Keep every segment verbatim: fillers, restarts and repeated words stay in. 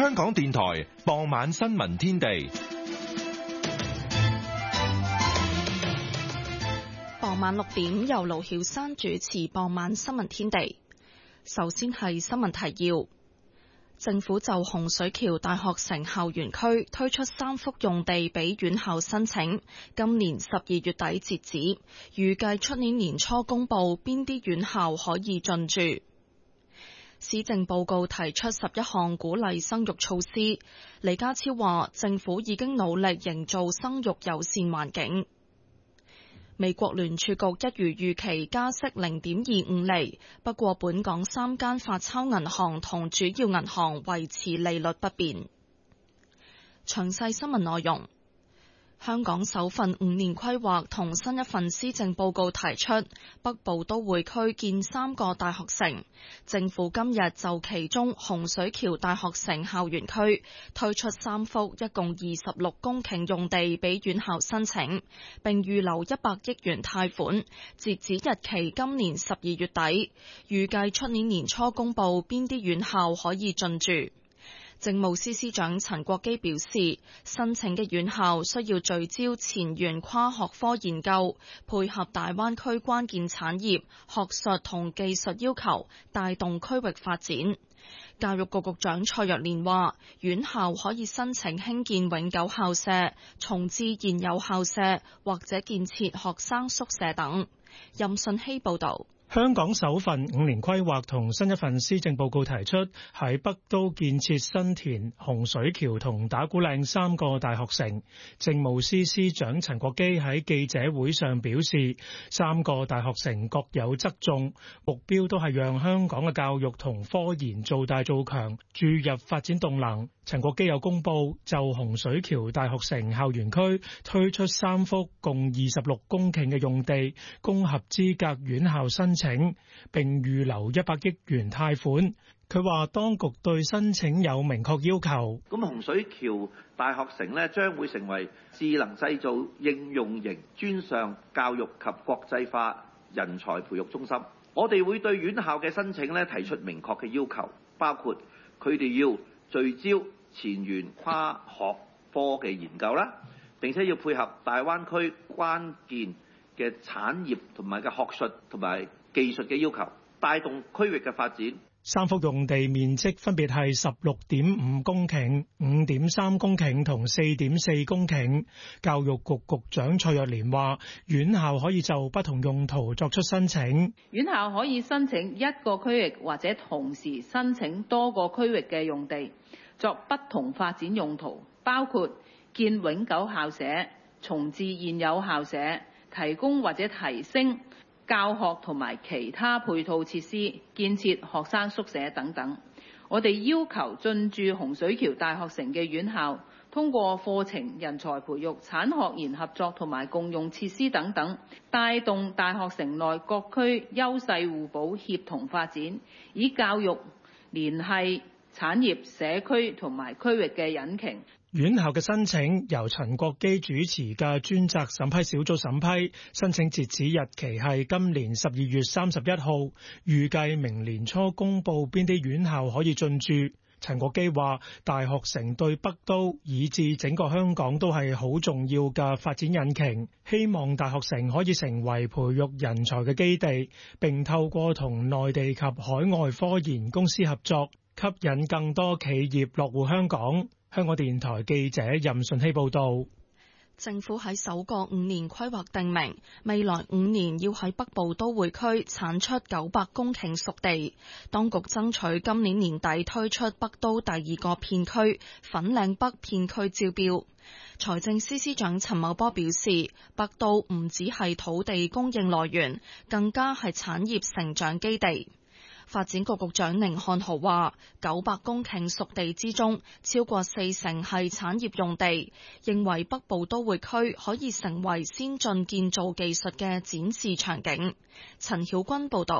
香港電台傍晚新聞天地。 傍晚六點由盧曉珊主持傍晚新聞天地。首先係新聞提要。政府就洪水橋大學城校園區推出三幅用地俾院校申請，今年十二月底截止，預計出年年初公布邊啲院校可以進駐。施政報告提出十一項鼓勵生育措施，李家超話政府已經努力營造生育友善環境。美國聯儲局一如預期加息零點二五厘，不過本港三間發鈔銀行同主要銀行維持利率不變。詳細新聞內容。香港首份五年規劃同新一份施政報告提出北部都會區建三個大學城，政府今日就其中洪水橋大學城校園區推出三幅一共二十六公頃用地俾院校申請，並預留一百億元貸款，截止日期今年十二月底，預計出年年初公布邊啲院校可以進駐。政務司司長陳國基表示，申請嘅院校需要聚焦前沿跨學科研究，配合大灣區關鍵產業、學術同技術要求，帶動區域發展。教育局局長蔡若蓮話，院校可以申請興建永久校舍、重置現有校舍或者建設學生宿舍等。任信希報導。 香港首份五年規劃同新一份施政報告提出喺北都建設新田、洪水橋同打鼓嶺三個大學城。政務司司長陳國基喺記者會上表示，三個大學城各有側重，目標都係讓香港嘅教育同科研做大做強，注入發展動能。陳國基又公布就洪水橋大學城校園區推出三幅共二十六公頃嘅用地，供合資格院校申請，並預留一百億元貸款。佢話當局對申請有明確要求。 咁洪水橋大學城呢，將會成為智能製造應用型專上教育及國際化人才培育中心。我哋會對院校嘅申請呢提出明確嘅要求，包括佢哋要聚焦前沿跨學科嘅研究啦，並且要配合大灣區關鍵嘅產業同埋嘅學術同埋技術嘅要求，帶動區域嘅發展。 三幅用地面積分別係十六點五公頃、五點三公頃同四點四公頃。教育局局長蔡若蓮話，院校可以就不同用途作出申請。 院校可以申請一個區域或者同時申請多個區域嘅用地，作不同發展用途，包括建永久校舍、重置現有校舍、提供或者提升教學同埋其他配套設施、建設學生宿舍等等。我哋要求進駐洪水橋大學城嘅院校，通過課程、人才培育、產學研合作同埋共用設施等等，帶動大學城內各區優勢互補、協同發展，以教育聯繫產業、社區同埋區域嘅引擎。 院校嘅申請由陳國基主持嘅專責審批小組審批，申請截止日期係今年十二月三十一號，預計明年初公布邊啲院校可以進駐。陳國基話，大學城對北都以至整個香港都係好重要嘅發展引擎，希望大學城可以成為培育人才嘅基地，並透過同內地及海外科研公司合作，吸引更多企業落戶香港。香港電台記者任順希報道。 政府喺首個五年規劃定明，未來五年要喺北部都會區產出九百公頃熟地。當局爭取今年年底推出北都第二個片區粉嶺北片區招標。財政司司長陳茂波表示，北都唔只係土地供應來源，更加係產業成長基地。發展局局長寧漢豪話，九百公頃熟地之中，超過四成係產業用地，認為北部都會區可以成為先進建造技術嘅展示場景。陳曉君報導。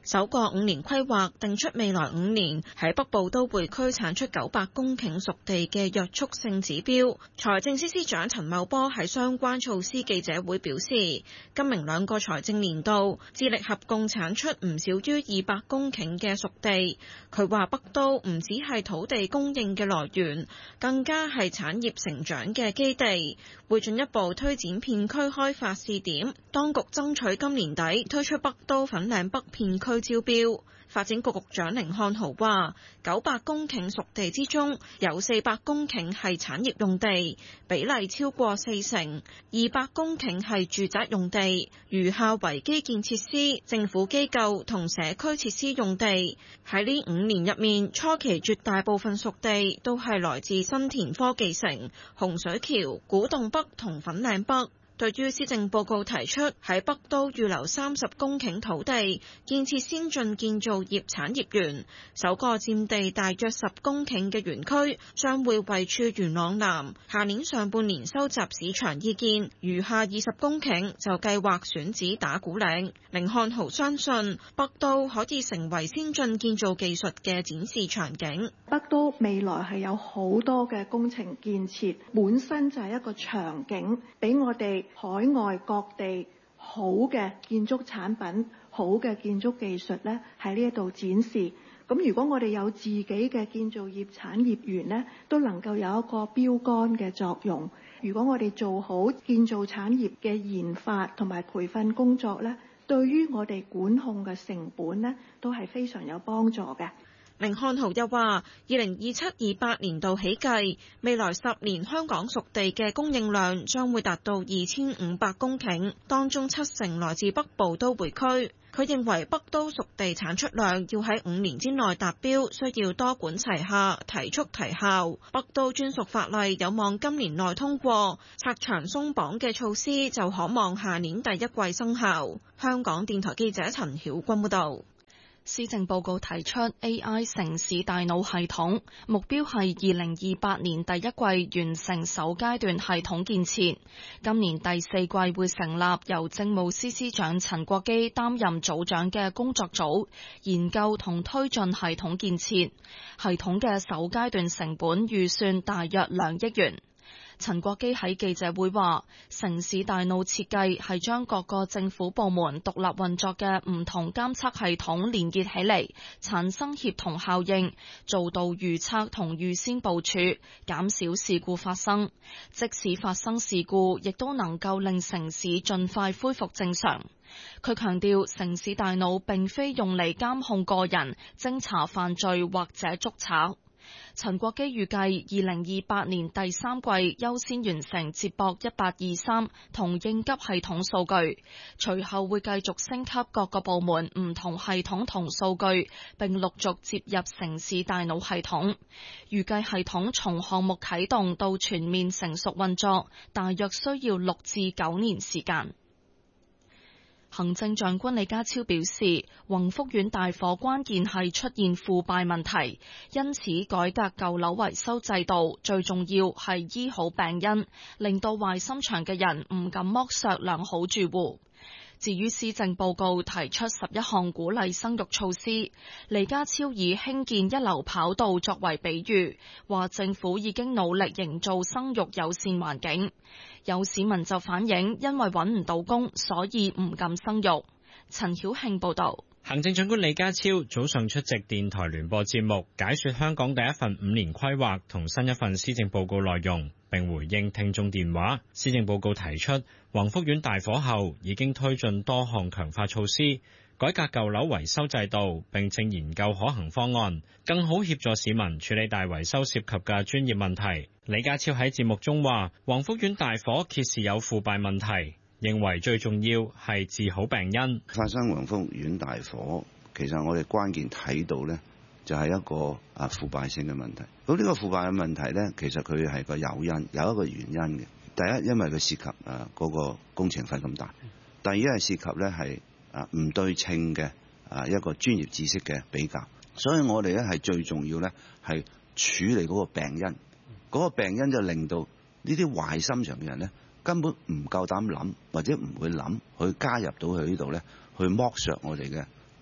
首個五年規劃定出未來五年喺北部都會區產出九百公頃熟地嘅約束性指標。財政司司長陳茂波喺相關措施記者會表示，今明兩個財政年度致力合共產出唔少於二百公頃嘅熟地。佢話北都唔只係土地供應嘅來源，更加係產業成長嘅基地，會進一步推展片區開發試點。當局爭取今年底推出北都粉嶺北片區招標。發展局局長甯漢豪話，九百公頃熟地之中，有四百公頃係產業用地，比例超過四成；二百公頃係住宅用地，餘下為基建設施、政府機構同社區設施用地。喺呢五年入面，初期絕大部分熟地都係來自新田科技城、洪水橋、古洞北同粉嶺北。對於施政報告提出喺北都預留三十公頃土地建設先進建造業產業園，首個佔地大約十公頃嘅園區將會位處元朗南，下年上半年收集市場意見，餘下二十公頃就計劃選址打鼓嶺。甯漢豪相信北都可以成為先進建造技術嘅展示場景。 北都未來係有好多嘅工程建設，本身就係一個場景，俾我哋海外各地好嘅建築產品、好嘅建築技術咧，喺呢一度展示。咁如果我哋有自己嘅建造業產業園咧，都能夠有一個標杆嘅作用。如果我哋做好建造產業嘅研發同埋培訓工作咧，對於我哋管控嘅成本咧，都係非常有幫助嘅。 甯漢豪又話，二零二七二八年度起計，未來十年香港熟地嘅供應量將會達到二千五百公頃，當中七成來自北部都會區。佢認為北都熟地產出量要喺五年之內達標，需要多管齊下，提速提效。北都專屬法例有望今年內通過，拆牆鬆綁嘅措施就可望下年第一季生效。香港電台記者陳曉君報導。 施政報告提出 A I 城市大腦系統，目標係二零二八年第一季完成首階段系統建設，今年第四季會成立由政務司司長陳國基擔任組長嘅工作組，研究同推進系統建設。系統嘅首階段成本預算大約兩億元。陳國基喺記者會話，城市大腦設計係將各個政府部門獨立運作嘅唔同監測系統連結起嚟，產生協同效應，做到預測同預先部署，減少事故發生。即使發生事故，亦都能夠令城市盡快恢復正常。佢強調，城市大腦並非用嚟監控個人、偵查犯罪或者捉賊。陳國基預計二零二八年第三季優先完成接駁一八二三同應急系統數據，隨後會繼續升級各個部門唔同系統同數據，並陸續接入城市大腦系統。預計系統從項目啟動到全面成熟運作，大約需要六至九年時間。行政長官李家超表示，宏福苑大火關鍵係出現腐敗問題，因此改革舊樓維修制度，最重要係醫好病因，令到壞心腸嘅人唔敢剝削良好住戶。至於施政報告提出十一項鼓勵生育措施，李家超以興建一流跑道作為比喻，話政府已經努力營造生育友善環境。有市民就反映，因為揾唔到工，所以唔敢生育。陳曉慶報導。 行政長官李家超早上出席電台聯播節目，解說香港第一份五年規劃同新一份施政報告內容，並回應聽眾電話。施政報告提出，宏福苑大火後已經推進多項強化措施，改革舊樓維修制度，並正研究可行方案，更好協助市民處理大維修涉及嘅專業問題。李家超喺節目中話，宏福苑大火揭示有腐敗問題，認為最重要係治好病因。 發生宏福苑大火，其實我哋關鍵睇到呢，就係一個啊腐敗性嘅問題。咁呢個腐敗嘅問題呢，其實佢係個誘因，有一個原因嘅。第一，因為佢涉及啊嗰個工程費咁大；第二係涉及呢係啊唔對稱嘅啊一個專業知識嘅比較。所以我哋咧係最重要呢係處理嗰個病因。嗰個病因就令到呢啲壞心腸嘅人呢，根本唔夠膽諗，或者唔會諗去加入到去呢度咧，去剝削我哋嘅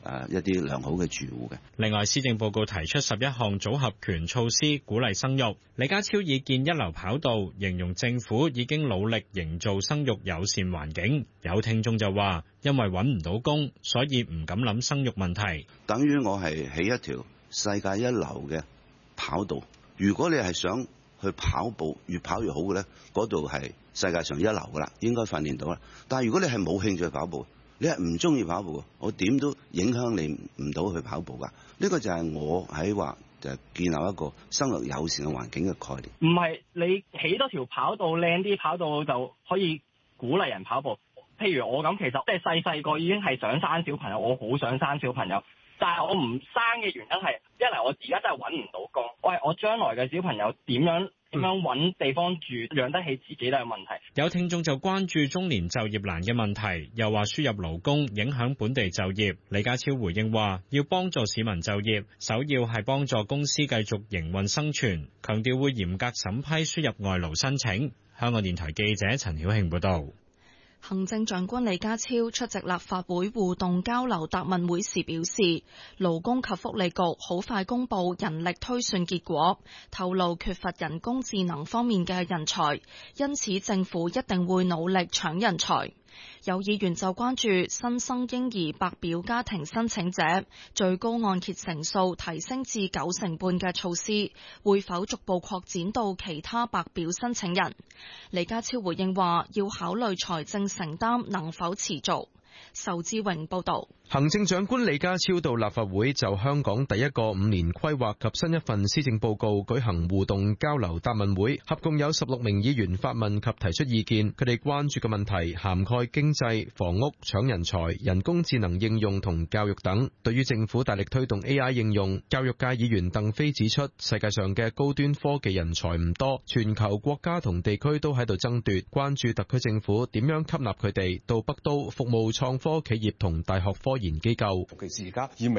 誒一啲良好嘅住戶嘅。 另外，施政報告提出十一項組合拳措施，鼓勵生育。李家超以建一流跑道形容政府已經努力營造生育友善環境。有聽眾就話，因為揾唔到工，所以唔敢諗生育問題。 等於我係起一條世界一流嘅跑道。如果你係想去跑步，越跑越好嘅咧，嗰度係世界上一流噶啦，應該訓練到啦。但係如果你係冇興趣跑步，你係唔中意跑步，我點都影響你唔到去跑步噶。呢個就係我喺話就係建立一個生育友善嘅環境嘅概念。 唔係你起多條跑道靚啲跑道就可以鼓勵人跑步。譬如我咁，其實即係細細個已經係想生小朋友，我好想生小朋友。但係我唔生嘅原因係，一嚟我而家真係揾唔到工，喂，我將來嘅小朋友點樣點樣揾地方住，養得起自己都係問題。 有聽眾就關注中年就業難嘅問題，又話輸入勞工影響本地就業。李家超回應話，要幫助市民就業，首要係幫助公司繼續營運生存，強調會嚴格審批輸入外勞申請。香港電台記者陳曉慶報道。 行政長官李家超出席立法會互動交流答問會時表示，勞工及福利局好快公布人力推算結果，透露缺乏人工智能方面嘅人才，因此政府一定會努力搶人才。有議員就關注新生嬰兒白表家庭申請者最高按揭成數提升至九成半嘅措施，會否逐步擴展到其他白表申請人？李家超回應話，要考慮財政承擔能否持續。仇志榮報道。 行政長官李家超到立法會就香港第一個五年規劃及新一份施政報告舉行互動交流答問會，合共有十六名議員發問及提出意見。佢哋關注嘅問題涵蓋經濟、房屋、搶人才、人工智能應用同教育等。對於政府大力推動 A I 應用，教育界議員鄧飛指出，世界上嘅高端科技人才唔多，全球國家同地區都喺度爭奪，關注特區政府點樣吸納佢哋到北都服務創科企業同大學科研機構。 尤其是而家